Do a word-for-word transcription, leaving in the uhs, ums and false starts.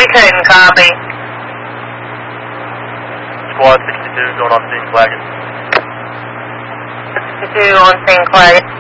couldn't copy. Squad sixty-two going on Saint Claggett. sixty-two on Saint Claggett.